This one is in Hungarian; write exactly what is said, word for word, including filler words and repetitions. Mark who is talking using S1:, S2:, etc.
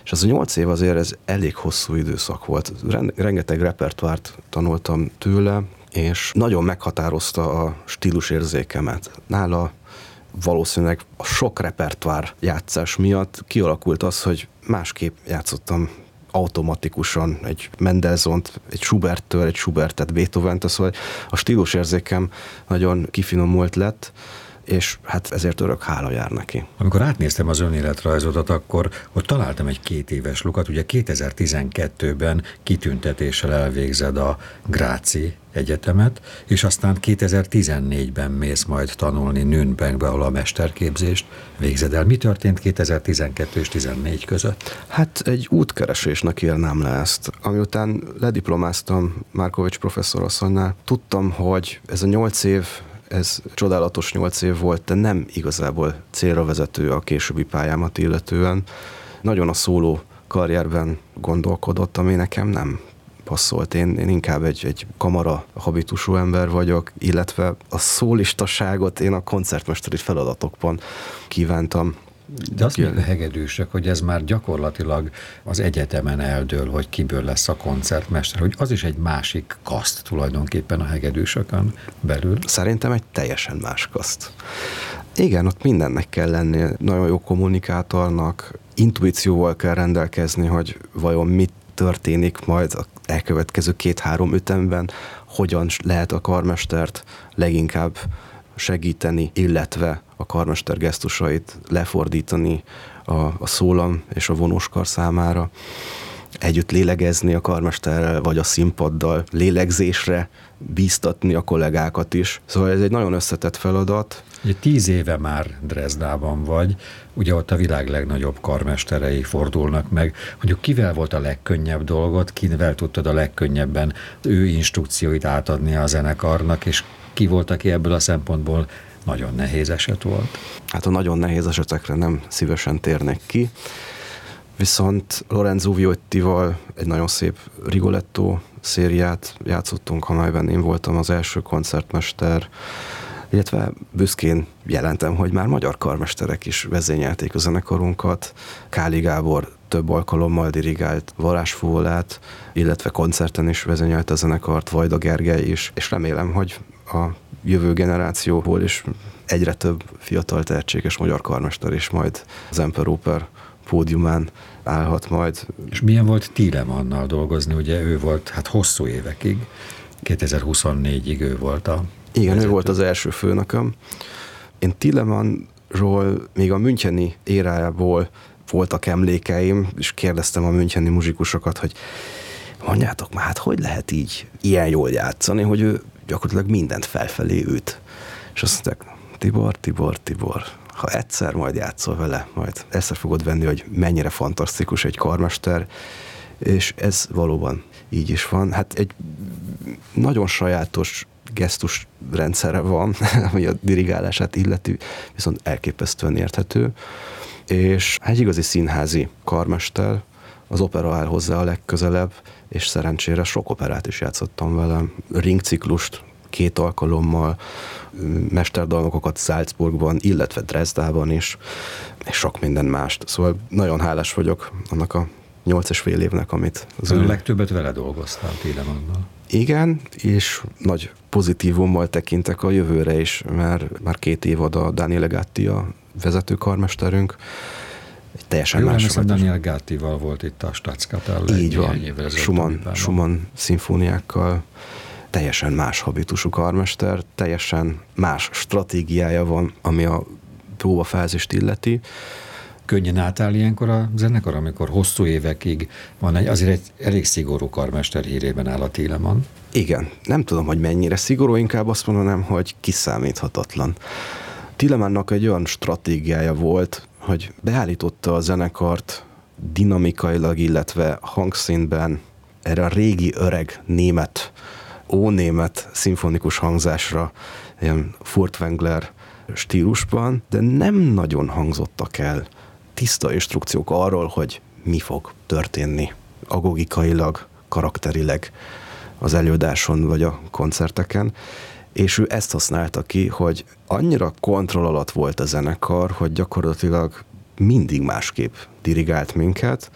S1: És az a nyolc év azért ez elég hosszú időszak volt. Rengeteg repertoárt tanultam tőle, és nagyon meghatározta a stílusérzékemet. Nála valószínűleg a sok repertoár játszás miatt kialakult az, hogy másképp játszottam automatikusan egy Mendelssohnt, egy Schuberttől, egy Schubertet, Beethovent, szóval a stílusérzékem nagyon kifinomult lett, és hát ezért örök hála jár neki.
S2: Amikor átnéztem az önéletrajzodat, akkor ott találtam egy két éves lukat, ugye kétezer-tizenkettőben kitüntetéssel elvégzed a Gráci Egyetemet, és aztán kétezer-tizennégyben mész majd tanulni Nürnbergbe, ahol a mesterképzést végzed el. Mi történt kétezer-tizenkettő és tizennégy között?
S1: Hát egy útkeresésnek írnám le ezt. Amiután lediplomáztam Márkovics professzorasszonynál, tudtam, hogy ez a nyolc év, ez csodálatos nyolc év volt, de nem igazából célra vezető a későbbi pályámat illetően. Nagyon a szóló karrierben gondolkodott, ami nekem nem passzolt. Én, én inkább egy, egy kamara habitusú ember vagyok, illetve a szólistaságot én a koncertmesteri feladatokban kívántam.
S2: De azt mondja a hegedűsök, hogy ez már gyakorlatilag az egyetemen eldől, hogy kiből lesz a koncertmester, hogy az is egy másik kaszt tulajdonképpen a hegedűsökön belül.
S1: Szerintem egy teljesen más kaszt. Igen, ott mindennek kell lenni, nagyon jó kommunikátornak, intuícióval kell rendelkezni, hogy vajon mit történik majd a elkövetkező két-három ütemben, hogyan lehet a karmestert leginkább segíteni, illetve a karmester gesztusait lefordítani a, a szólam és a vonóskar számára, együtt lélegezni a karmesterrel, vagy a színpaddal, lélegzésre bíztatni a kollégákat is. Szóval ez egy nagyon összetett feladat.
S2: Ugye tíz éve már Dresdában vagy, ugye ott a világ legnagyobb karmesterei fordulnak meg. Mondjuk kivel volt a legkönnyebb dolgot, kivel tudtad a legkönnyebben ő instrukcióit átadni a zenekarnak, és ki volt, aki ebből a szempontból nagyon nehéz eset volt?
S1: Hát a nagyon nehéz esetekre nem szívesen térnek ki, viszont Lorenzo Viottival egy nagyon szép Rigoletto szériát játszottunk, amelyben én voltam az első koncertmester, illetve büszkén jelentem, hogy már magyar karmesterek is vezényelték a zenekarunkat. Káli Gábor több alkalommal dirigált Varázsfúvolát, illetve koncerten is vezényelt a zenekart, Vajda Gergely is, és remélem, hogy a jövő generációból is egyre több fiatal tehetséges magyar karmester is majd az Emperoper pódiumán állhat majd.
S2: És milyen volt Tielemannal dolgozni? Ugye ő volt hát hosszú évekig, kétezer-huszonnégyig ő volt a
S1: Igen,
S2: vezető.
S1: Ő volt az első főnököm. Én Tielemannról még a müncheni érájából voltak emlékeim, és kérdeztem a müncheni muzsikusokat, hogy mondjátok már, hát hogy lehet így ilyen jól játszani, hogy ő gyakorlatilag mindent felfelé üt. És azt mondták, Tibor, Tibor, Tibor, ha egyszer majd játszol vele, majd észre fogod venni, hogy mennyire fantasztikus egy karmester, és ez valóban így is van. Hát egy nagyon sajátos gesztusrendszere van, ami a dirigálását illeti, viszont elképesztően érthető, és egy igazi színházi karmester, az opera áll hozzá a legközelebb, és szerencsére sok operát is játszottam vele. Ringciklust két alkalommal, mesterdalnokokat Salzburgban, illetve Dresdában is, és sok minden mást. Szóval nagyon hálás vagyok annak a nyolc és fél évnek, amit...
S2: Az a legtöbbet vele dolgoztál Tielemannal.
S1: Igen, és nagy pozitívummal tekintek a jövőre is, mert már két évad a Daniele Gatti a vezető karmesterünk. Egy teljesen
S2: Jól
S1: más.
S2: emlékszem, Daniel Gattival volt itt a Staatskapelle.
S1: Így van, Schumann, Schumann szimfóniákkal. Teljesen más habitusú karmester, teljesen más stratégiája van, ami a próbafázist illeti.
S2: Könnyen átáll ilyenkor a zenekar, amikor hosszú évekig van egy, azért egy elég szigorú karmester hírében áll a Tielemann.
S1: Igen, nem tudom, hogy mennyire szigorú, inkább azt mondanám, hogy kiszámíthatatlan. Tielemannnak egy olyan stratégiája volt, hogy beállította a zenekart dinamikailag, illetve hangszínben erre a régi öreg német, ónémet szimfonikus hangzásra, ilyen Furtwängler stílusban, de nem nagyon hangzottak el tiszta instrukciók arról, hogy mi fog történni agogikailag, karakterileg az előadáson vagy a koncerteken, és ő ezt használta ki, hogy annyira kontroll alatt volt a zenekar, hogy gyakorlatilag mindig másképp dirigált minket,